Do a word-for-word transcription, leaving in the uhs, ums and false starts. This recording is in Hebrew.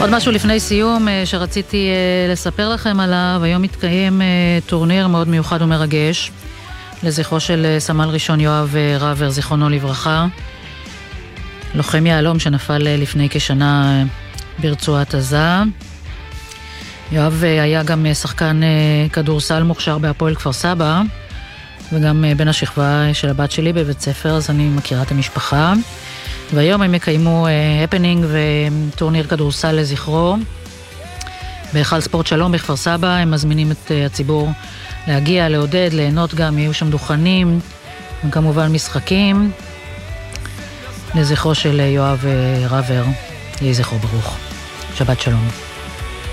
עוד משהו לפני סיום שרציתי לספר לכם עליו. היום מתקיים טורניר מאוד מיוחד ומרגש לזכרו של סמל ראשון יואב רבר, זיכרונו לברכה, לוחם יהלום שנפל לפני כשנה ברצועת עזה. יואב היה גם שחקן כדורסל מוכשר בהפועל כפר סבא, וגם בן השכבה של הבת שלי בבית ספר, אז אני מכירה את המשפחה. והיום הם יקיימו הפנינג וטורניר כדורסל לזכרו בהיכל ספורט שלום בכפר סבא. הם מזמינים את הציבור להגיע, לעודד, ליהנות גם, יהיו שם דוכנים וכמובן משחקים לזכרו של יואב רבר. יהי זכרו ברוך. שבת שלום.